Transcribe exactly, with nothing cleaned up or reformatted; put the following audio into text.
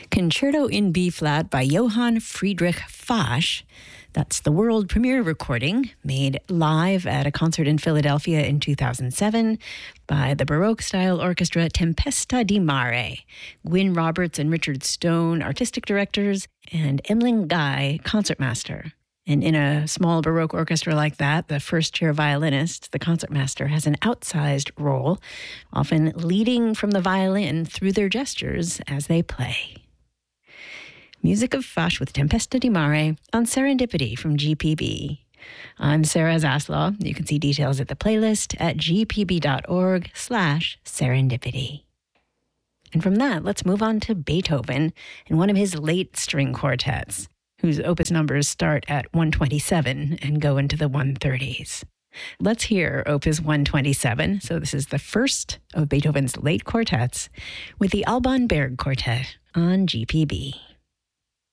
Concerto in B-flat by Johann Friedrich Fasch. That's the world premiere recording, made live at a concert in Philadelphia in two thousand seven by the Baroque-style orchestra Tempesta di Mare. Gwyn Roberts and Richard Stone, artistic directors, and Emling Guy, concertmaster. And in a small Baroque orchestra like that, the first-chair violinist, the concertmaster, has an outsized role, often leading from the violin through their gestures as they play. Music of Fasch with Tempesta di Mare on Serendipity from G P B. I'm Sarah Zaslaw. You can see details at the playlist at gpb.org slash serendipity. And from that, let's move on to Beethoven and one of his late string quartets, whose opus numbers start at one twenty-seven and go into the one thirties. Let's hear Opus one twenty-seven. So this is the first of Beethoven's late quartets with the Alban Berg Quartet on G P B.